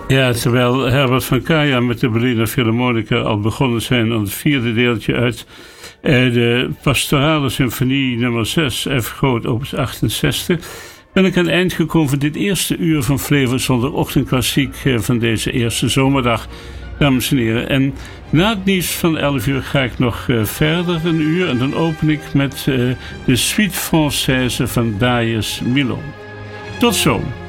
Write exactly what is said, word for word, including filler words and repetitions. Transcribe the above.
Ja, terwijl Herbert van Karajan met de Berliner Philharmoniker al begonnen zijn aan het vierde deeltje uit eh, de Pastorale Symfonie nummer zes, F groot opus achtenzestig, ben ik aan het eind gekomen van dit eerste uur van Flevo Zonder Ochtendklassiek eh, van deze eerste zomerdag, dames en heren. En na het nieuws van elf uur ga ik nog uh, verder een uur en dan open ik met uh, de Suite Française van Darius Milhaud. Tot zo!